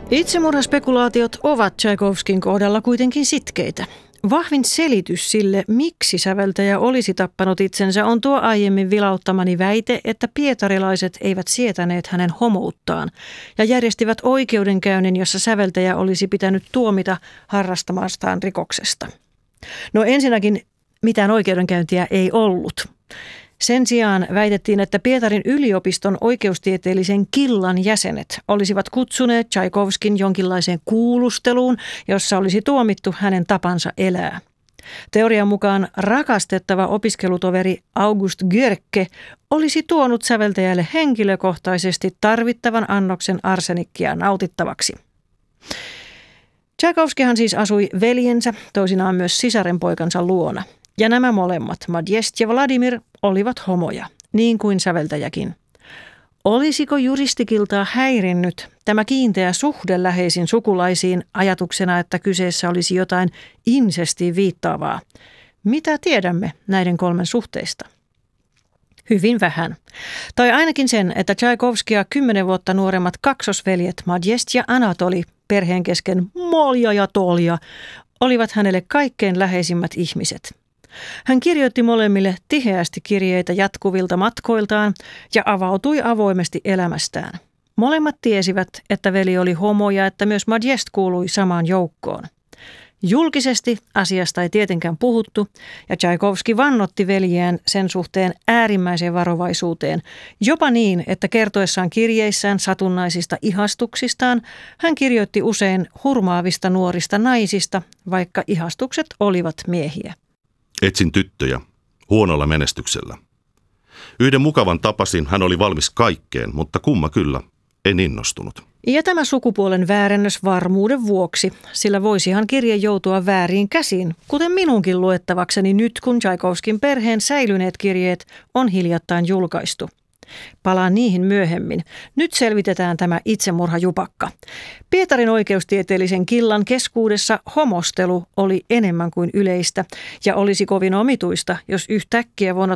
Itsemurhaspekulaatiot ovat Tchaikovskin kohdalla kuitenkin sitkeitä. Vahvin selitys sille, miksi säveltäjä olisi tappanut itsensä, on tuo aiemmin vilauttamani väite, että pietarilaiset eivät sietäneet hänen homouttaan ja järjestivät oikeudenkäynnin, jossa säveltäjä olisi pitänyt tuomita harrastamastaan rikoksesta. No ensinnäkin mitään oikeudenkäyntiä ei ollut. Sen sijaan väitettiin, että Pietarin yliopiston oikeustieteellisen killan jäsenet olisivat kutsuneet Tchaikovskin jonkinlaiseen kuulusteluun, jossa olisi tuomittu hänen tapansa elää. Teorian mukaan rakastettava opiskelutoveri August Gierke olisi tuonut säveltäjälle henkilökohtaisesti tarvittavan annoksen arsenikkia nautittavaksi. Tchaikovskihan siis asui veljensä, toisinaan myös sisarenpoikansa luona. Ja nämä molemmat, Modest ja Vladimir, olivat homoja, niin kuin säveltäjäkin. Olisiko juristikiltaa häirinnyt tämä kiinteä suhde läheisiin sukulaisiin ajatuksena, että kyseessä olisi jotain insestiin viittaavaa? Mitä tiedämme näiden kolmen suhteista? Hyvin vähän. Tai ainakin sen, että Tchaikovskia 10 vuotta nuoremmat kaksosveljet Modest ja Anatoli, perheen kesken Molja ja Tolja, olivat hänelle kaikkein läheisimmät ihmiset. Hän kirjoitti molemmille tiheästi kirjeitä jatkuvilta matkoiltaan ja avautui avoimesti elämästään. Molemmat tiesivät, että veli oli homo ja että myös Modest kuului samaan joukkoon. Julkisesti asiasta ei tietenkään puhuttu ja Tchaikovsky vannotti veljeään sen suhteen äärimmäiseen varovaisuuteen, jopa niin, että kertoessaan kirjeissään satunnaisista ihastuksistaan hän kirjoitti usein hurmaavista nuorista naisista, vaikka ihastukset olivat miehiä. Etsin tyttöjä, huonolla menestyksellä. Yhden mukavan tapasin, hän oli valmis kaikkeen, mutta kumma kyllä, en innostunut. Ja tämä sukupuolen väärennös varmuuden vuoksi, sillä voisihan kirje joutua vääriin käsiin, kuten minunkin luettavakseni nyt, kun Tchaikovskin perheen säilyneet kirjeet on hiljattain julkaistu. Palaan niihin myöhemmin. Nyt selvitetään tämä itsemurhajupakka. Pietarin oikeustieteellisen killan keskuudessa homostelu oli enemmän kuin yleistä ja olisi kovin omituista, jos yhtäkkiä vuonna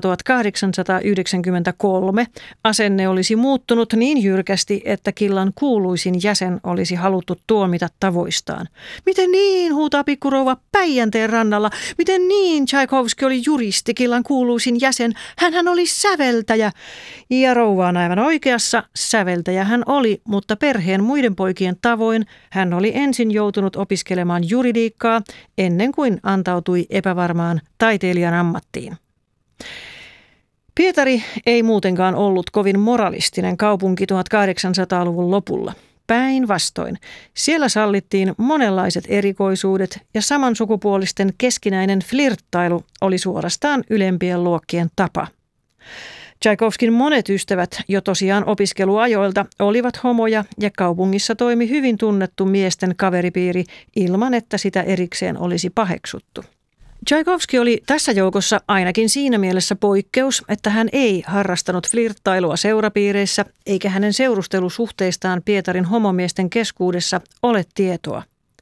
1893 asenne olisi muuttunut niin jyrkästi, että killan kuuluisin jäsen olisi haluttu tuomita tavoistaan. Miten niin, huutaa pikkurouva Päijänteen rannalla. Miten niin, Tchaikovsky oli juristi, killan kuuluisin jäsen. Hänhän oli säveltäjä. Ja rouva on aivan oikeassa, säveltäjä hän oli, mutta perheen muiden poikien tavoin hän oli ensin joutunut opiskelemaan juridiikkaa ennen kuin antautui epävarmaan taiteilijan ammattiin. Pietari ei muutenkaan ollut kovin moralistinen kaupunki 1800-luvun lopulla. Päinvastoin. Siellä sallittiin monenlaiset erikoisuudet ja samansukupuolisten keskinäinen flirttailu oli suorastaan ylempien luokkien tapa. Tchaikovskin monet ystävät jo tosiaan opiskeluajoilta olivat homoja ja kaupungissa toimi hyvin tunnettu miesten kaveripiiri ilman, että sitä erikseen olisi paheksuttu. Tchaikovsky oli tässä joukossa ainakin siinä mielessä poikkeus, että hän ei harrastanut flirttailua seurapiireissä eikä hänen seurustelusuhteistaan Pietarin homomiesten keskuudessa ole tietoa.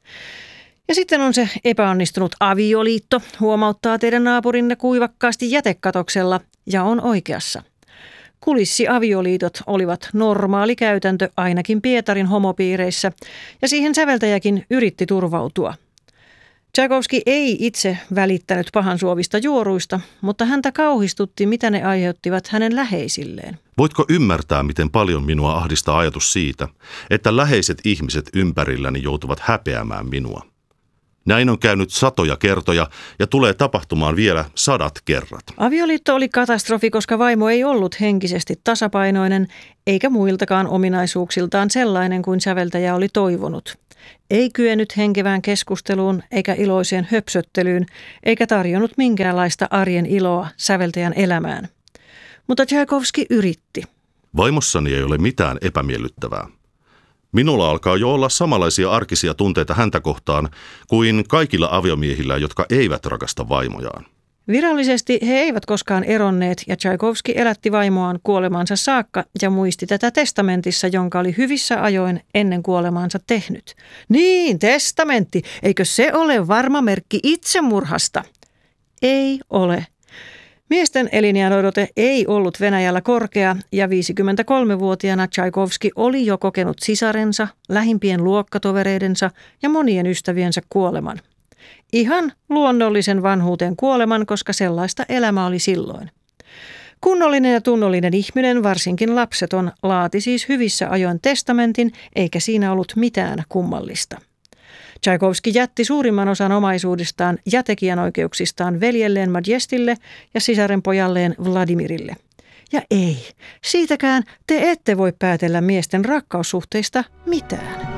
Ja sitten on se epäonnistunut avioliitto, huomauttaa teidän naapurinne kuivakkaasti jätekatoksella ja on oikeassa. Kulissiavioliitot olivat normaali käytäntö ainakin Pietarin homopiireissä ja siihen säveltäjäkin yritti turvautua. Tchaikovsky ei itse välittänyt pahansuovista juoruista, mutta häntä kauhistutti, mitä ne aiheuttivat hänen läheisilleen. Voitko ymmärtää, miten paljon minua ahdistaa ajatus siitä, että läheiset ihmiset ympärilläni joutuvat häpeämään minua? Näin on käynyt satoja kertoja ja tulee tapahtumaan vielä 100 kerrat. Avioliitto oli katastrofi, koska vaimo ei ollut henkisesti tasapainoinen eikä muiltakaan ominaisuuksiltaan sellainen kuin säveltäjä oli toivonut. Ei kyennyt henkevään keskusteluun eikä iloiseen höpsöttelyyn eikä tarjonnut minkäänlaista arjen iloa säveltäjän elämään. Mutta Tchaikovsky yritti. Vaimossani ei ole mitään epämiellyttävää. Minulla alkaa jo olla samanlaisia arkisia tunteita häntä kohtaan kuin kaikilla aviomiehillä, jotka eivät rakasta vaimojaan. Virallisesti he eivät koskaan eronneet ja Tchaikovsky elätti vaimoaan kuolemansa saakka ja muisti tätä testamentissa, jonka oli hyvissä ajoin ennen kuolemaansa tehnyt. Niin, testamentti. Eikö se ole varma merkki itsemurhasta? Ei ole. Miesten eliniänodote ei ollut Venäjällä korkea ja 53-vuotiaana Tchaikovsky oli jo kokenut sisarensa, lähimpien luokkatovereidensa ja monien ystäviensä kuoleman. Ihan luonnollisen vanhuuteen kuoleman, koska sellaista elämä oli silloin. Kunnollinen ja tunnollinen ihminen, varsinkin lapseton, laati siis hyvissä ajoin testamentin, eikä siinä ollut mitään kummallista. Tchaikovsky jätti suurimman osan omaisuudestaan ja tekijänoikeuksistaan veljelleen Modestille ja sisarenpojalleen Vladimirille. Ja ei, siitäkään te ette voi päätellä miesten rakkaussuhteista mitään.